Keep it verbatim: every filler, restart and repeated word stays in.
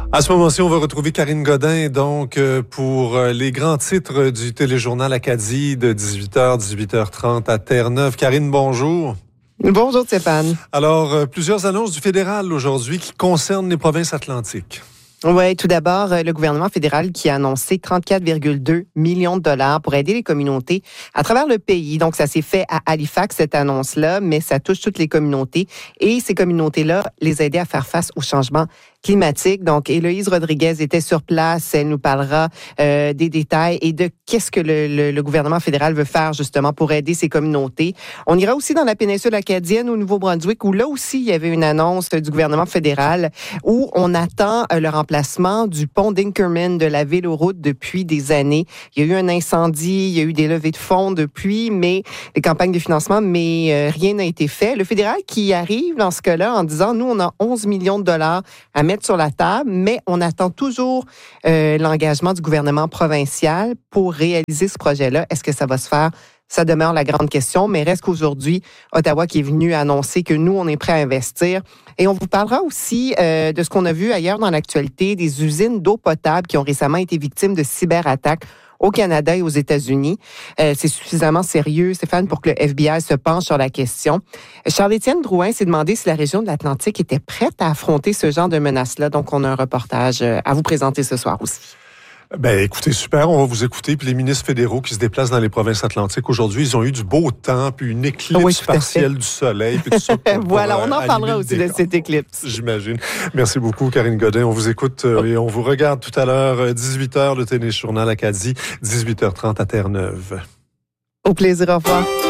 À ce moment-ci, on va retrouver Karine Godin donc pour les grands titres du téléjournal Acadie de dix-huit heures, dix-huit heures trente à Terre-Neuve. Karine, bonjour. Bonjour Stéphane. Alors, plusieurs annonces du fédéral aujourd'hui qui concernent les provinces atlantiques. Oui, tout d'abord, le gouvernement fédéral qui a annoncé trente-quatre virgule deux millions de dollars pour aider les communautés à travers le pays. Donc, ça s'est fait à Halifax, cette annonce-là, mais ça touche toutes les communautés et ces communautés-là, les aider à faire face au changement climatique. Donc, Héloïse Rodriguez était sur place. Elle nous parlera euh, des détails et de qu'est-ce que le, le, le gouvernement fédéral veut faire justement pour aider ces communautés. On ira aussi dans la péninsule acadienne au Nouveau-Brunswick où là aussi, il y avait une annonce du gouvernement fédéral où on attend euh, le remplacement du pont d'Inkerman de la Véloroute depuis des années. Il y a eu un incendie, il y a eu des levées de fonds depuis, mais des campagnes de financement, mais euh, rien n'a été fait. Le fédéral qui arrive dans ce cas-là en disant, nous, on a onze millions de dollars à mettre sur la table, mais on attend toujours euh, l'engagement du gouvernement provincial pour réaliser ce projet-là. Est-ce que ça va se faire? Ça demeure la grande question, mais reste qu'aujourd'hui, Ottawa qui est venu annoncer que nous, on est prêt à investir. Et on vous parlera aussi euh, de ce qu'on a vu ailleurs dans l'actualité, des usines d'eau potable qui ont récemment été victimes de cyberattaques au Canada et aux États-Unis. Euh, c'est suffisamment sérieux, Stéphane, pour que le F B I se penche sur la question. Charles-Étienne Drouin s'est demandé si la région de l'Atlantique était prête à affronter ce genre de menaces-là. Donc, on a un reportage à vous présenter ce soir aussi. Ben, écoutez, super, on va vous écouter. Puis les ministres fédéraux qui se déplacent dans les provinces atlantiques aujourd'hui, ils ont eu du beau temps, puis une éclipse oui, partielle du soleil. Puis tout ça pour, voilà, pour, on en euh, parlera aussi de cette éclipse. J'imagine. Merci beaucoup, Karine Godin. On vous écoute euh, et on vous regarde tout à l'heure, dix-huit heures, le téléjournal Acadie, dix-huit heures trente à Terre-Neuve. Au plaisir, au revoir.